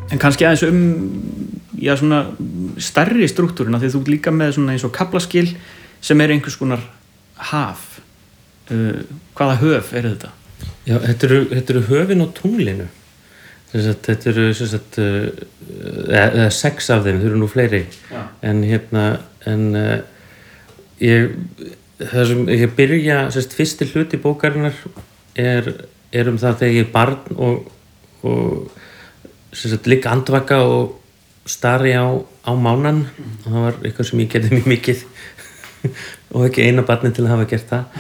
En kannski aðeins já, svona stærri strúktúrina, því þú ert líka með svona eins og kaflaskil sem einhvers konar haf. Hvaða höf þetta? Já, þetta eru höfin á tunglinu. Þetta eru 6 af þeim, þau eru nú fleiri. Já. Það sem ég byrja, fyrsti hluti bókarinnar er það þegar ég er barn og ligg andvaka og stari á mánan. Það var eitthvað sem ég gerði mjög mikið og ekki eina barni til að hafa gert það.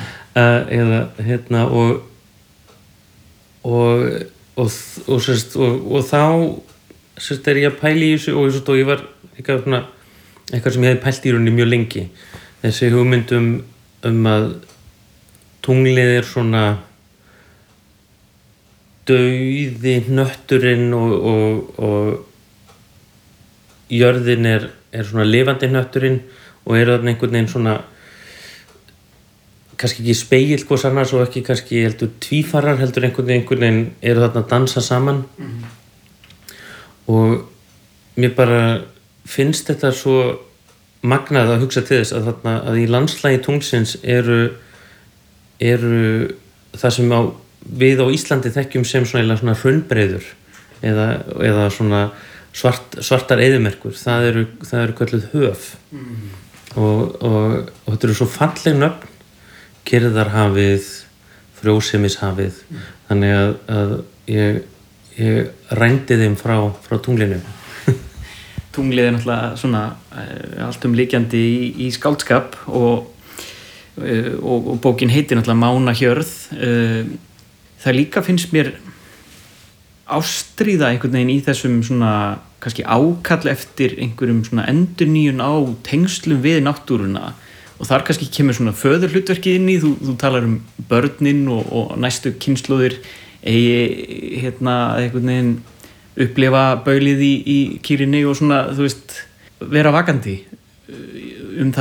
Og þá er ég að pæla í þessu og ég var eitthvað sem ég hefði pælt í rauninni mjög lengi. Þessi hugmynd að tunglið er svona dauði hnötturinn og jörðin er svona lifandi hnötturinn og þarna einhvern veginn svona kannski ekki spegill hvers annars og ekki kannski heldur tvífarar heldur einhvern veginn eru þarna að dansa saman. Og mér bara finnst þetta svo magnað að hugsa til þess að í landslagi tunglsins eru það sem við á Íslandi þekkjum sem svona hraunbreiður eða svona svartar eyðimerkur, það eru kölluð höf. Og þetta eru svo falleg nöfn, Kyrrðarhafið, Frjósemishafið, þannig að ég rændi þeim frá tunglinu. Tunglið er náttúrulega svona alltumlykjandi í skáldskap og bókin heitir náttúrulega Mánahjörð. Það líka finnst mér ástríða einhvern veginn í þessum svona kannski ákall eftir einhverjum svona endurnýjun á tengslum við náttúruna og þar kannski kemur svona föðurhlutverkið inn í, þú talar börnin og næstu kynslóðir eigi einhvern veginn upplifa baulið í kýrinni og svona, þú veist, vera vakandi.